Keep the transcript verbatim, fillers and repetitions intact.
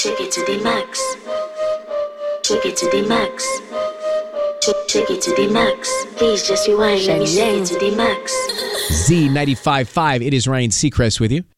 Shake it to the max. Shake it to the max. Shake, shake it to the max. Please just rewind. Let me shake it to the max. Z ninety-five point five. It is Ryan Seacrest with you.